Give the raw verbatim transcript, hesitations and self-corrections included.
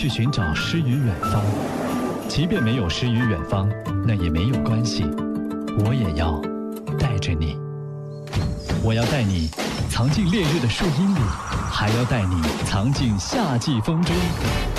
去寻找诗与远方。即便没有诗与远方，那也没有关系，我也要带着你。我要带你藏进烈日的树荫里，还要带你藏进夏季风中。